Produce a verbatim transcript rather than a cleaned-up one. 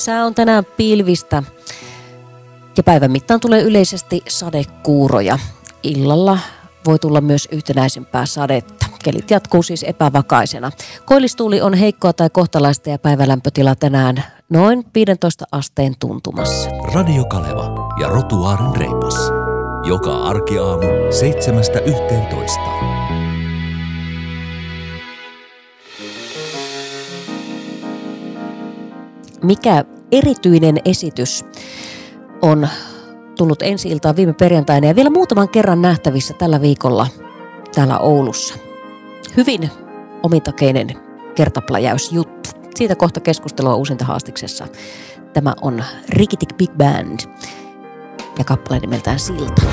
Sää on tänään pilvistä ja päivän mittaan tulee yleisesti sadekuuroja. Illalla voi tulla myös yhtenäisempää sadetta. Kelit jatkuu siis epävakaisena. Koillistuuli on heikkoa tai kohtalaista ja päivälämpötila tänään noin viidentoista asteen tuntumassa. Radio Kaleva ja Rotuaaren reipas. Joka arkiaamu seitsemästä yhteentoista. Mikä erityinen esitys on tullut ensi-iltaan viime perjantaina ja vielä muutaman kerran nähtävissä tällä viikolla täällä Oulussa? Hyvin omintakeinen kertapläjäysjuttu. Siitä kohta keskustelua uusinta haastiksessa. Tämä on Rikitik Big Band ja kappale nimeltään Silta.